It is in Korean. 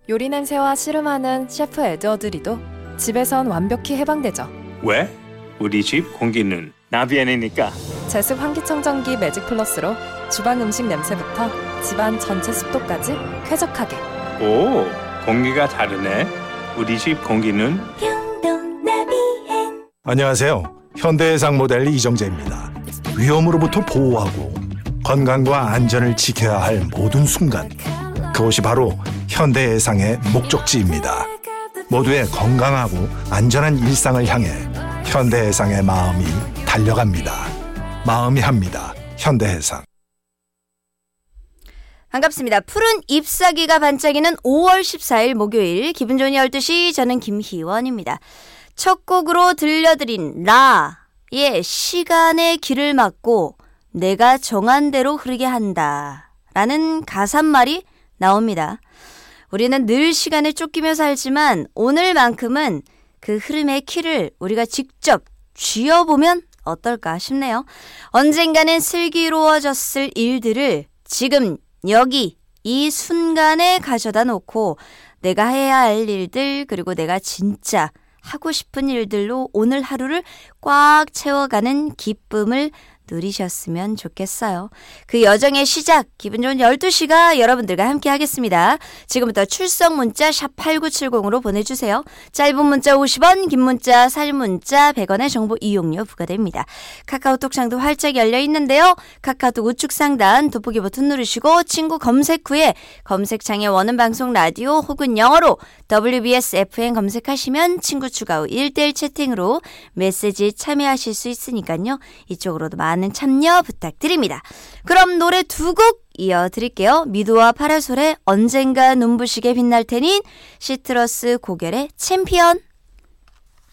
요리 냄새와 씨름하는 셰프 에드워드 리도 집에선 완벽히 해방되죠. 왜? 우리 집 공기는 나비엔이니까. 제습 환기청정기 매직 플러스로 주방 음식 냄새부터 집안 전체 습도까지 쾌적하게. 오, 공기가 다르네. 우리 집 공기는 나비엔. 안녕하세요. 현대해상 모델 이정재입니다. 위험으로부터 보호하고 건강과 안전을 지켜야 할 모든 순간, 그것이 바로 현대해상의 목적지입니다. 모두의 건강하고 안전한 일상을 향해 현대해상의 마음이 달려갑니다. 마음이 합니다. 현대해상. 반갑습니다. 푸른 잎사귀가 반짝이는 5월 14일 목요일 기분 좋은 12시, 저는 김희원입니다. 첫 곡으로 들려드린 라의 시간의 길을 막고 내가 정한 대로 흐르게 한다 라는 가사말이 나옵니다. 우리는 늘 시간에 쫓기며 살지만 오늘만큼은 그 흐름의 키를 우리가 직접 쥐어보면 어떨까 싶네요. 언젠가는 슬기로워졌을 일들을 지금 여기 이 순간에 가져다 놓고 내가 해야 할 일들, 그리고 내가 진짜 하고 싶은 일들로 오늘 하루를 꽉 채워가는 기쁨을 누리셨으면 좋겠어요. 그 여정의 시작, 기분 좋은 12시가 여러분들과 함께 하겠습니다. 지금부터 출석 문자 샵 8970으로 보내주세요. 짧은 문자 50원, 긴 문자, 살 문자 100원의 정보 이용료 부과됩니다. 카카오톡 창도 활짝 열려 있는데요. 카카오톡 우측 상단 돋보기 버튼 누르시고 친구 검색 후에 검색창에 원하는 방송 라디오 혹은 영어로 WBS FM 검색하시면 친구 추가 후 1대1 채팅으로 메시지 참여하실 수 있으니까요. 이쪽으로도 많은 참여 부탁드립니다. 그럼 노래 두 곡 이어드릴게요. 미도와 파라솔의 언젠가 눈부시게 빛날 테니, 시트러스 고결의 챔피언.